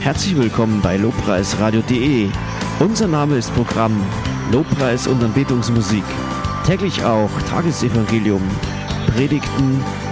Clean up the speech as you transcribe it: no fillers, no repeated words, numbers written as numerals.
Herzlich willkommen bei lobpreisradio.de. Unser Name ist Programm Lobpreis und Anbetungsmusik. Täglich auch Tagesevangelium, Predigten,